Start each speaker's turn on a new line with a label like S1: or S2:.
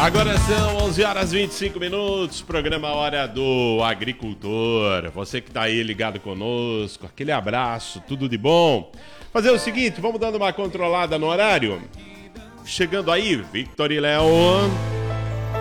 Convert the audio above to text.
S1: Agora são 11 horas e 25 minutos, programa Hora do Agricultor. Você que tá aí ligado conosco, aquele abraço, tudo de bom. Fazer o seguinte, vamos dando uma controlada no horário. Chegando aí, Victor e Léo.